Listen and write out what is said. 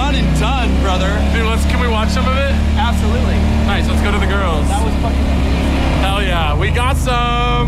one and done, brother. Dude, can we watch some of it? Absolutely. Nice, let's go to the girls. That was